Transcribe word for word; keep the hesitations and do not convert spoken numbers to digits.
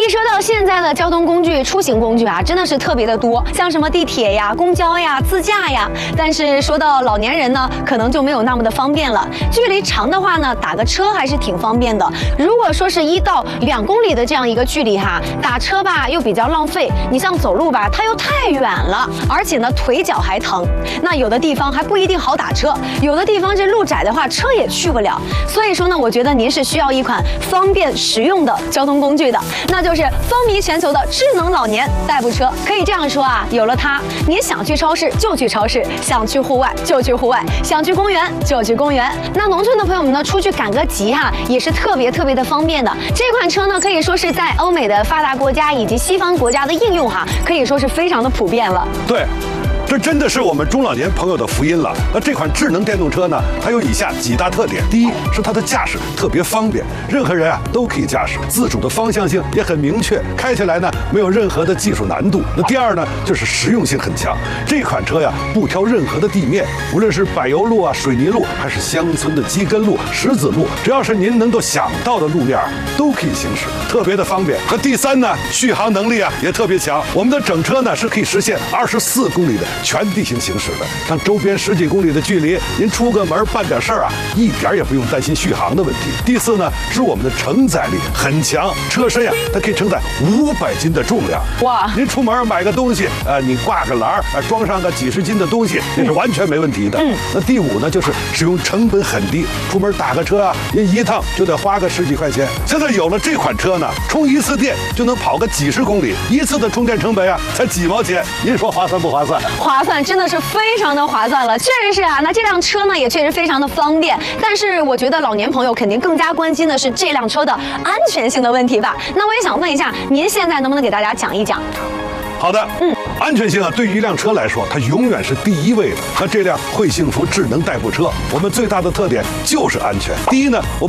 一说到现在的交通工具、出行工具啊，真的是特别的多，像什么地铁呀、公交呀、自驾呀。但是说到老年人呢，可能就没有那么的方便了。距离长的话呢，打个车还是挺方便的。如果说是一到两公里的这样一个距离哈，打车吧又比较浪费。你像走路吧，它又太远了，而且呢腿脚还疼。那有的地方还不一定好打车，有的地方这路窄的话，车也去不了。所以说呢，我觉得您是需要一款方便实用的交通工具的，那就是风靡全球的智能老年代步车。可以这样说啊，有了它，您想去超市就去超市，想去户外就去户外，想去公园就去公园。那农村的朋友们呢，出去赶个集哈、啊，也是特别特别的方便的。这款车呢，可以说是在欧美的发达国家以及西方国家的应用哈、啊，可以说是非常的普遍了。 对。这真的是我们中老年朋友的福音了。那这款智能电动车呢，它有以下几大特点：第一，是它的驾驶特别方便，任何人啊都可以驾驶，自主的方向性也很明确，开起来呢没有任何的技术难度。那第二呢，就是实用性很强。这款车呀，不挑任何的地面，无论是柏油路啊、水泥路，还是乡村的基根路、石子路，只要是您能够想到的路面都可以行驶，特别的方便。那第三呢，续航能力啊也特别强。我们的整车呢是可以实现二十四公里的全地形行驶的，像周边十几公里的距离，您出个门办点事儿啊，一点也不用担心续航的问题。第四呢，是我们的承载力很强，车身呀、啊，它可以承载五百斤的重量。哇！您出门买个东西，呃，你挂个篮儿，呃，装上个几十斤的东西，这是完全没问题的。嗯。那第五呢，就是使用成本很低，出门打个车啊，您一趟就得花个十几块钱。现在有了这款车呢，充一次电就能跑个几十公里，一次的充电成本啊，才几毛钱，您说划算不划算？ 划算。真的是非常的划算了，确实是啊。那这辆车呢，也确实非常的方便。但是我觉得老年朋友肯定更加关心的是这辆车的安全性的问题吧？那我也想问一下，您现在能不能给大家讲一讲？ 好的，嗯，安全性啊，对于一辆车来说，它永远是第一位的。那这辆会幸福智能代步车，我们最大的特点就是安全。第一呢，我们